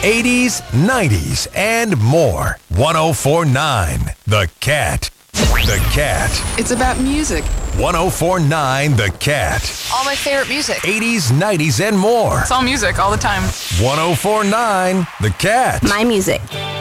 80s, 90s, and more. 104.9 The Cat. The Cat. It's about music. 104.9 The Cat. All my favorite music. 80s, 90s, and more. It's all music all the time. 104.9 The Cat. My music.